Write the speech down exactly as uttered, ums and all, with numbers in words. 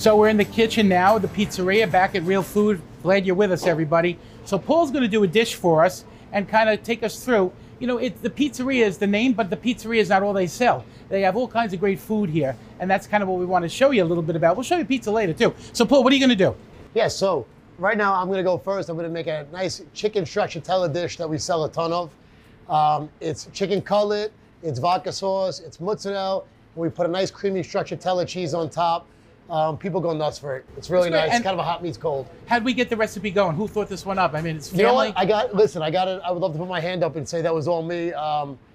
So we're in the kitchen now, the pizzeria, back at Real Food. Glad you're with us, everybody. So Paul's going to do a dish for us and kind of take us through. You know, it's the pizzeria is the name, but the pizzeria is not all they sell. They have all kinds of great food here, and that's kind of what we want to show you a little bit about. We'll show you pizza later, too. So, Paul, what are you going to do? Yeah, so right now I'm going to go first. I'm going to make a nice chicken stracciatella dish that we sell a ton of. Um, it's chicken cutlet, it's vodka sauce, it's mozzarella, and we put a nice creamy stracciatella cheese on top. Um, people go nuts for it. It's really nice. It's kind of a hot meets cold. How'd we get the recipe going? Who thought this one up? I mean, it's family. You know what? I got, listen, I got it. I would love to put my hand up and say that was all me. Um,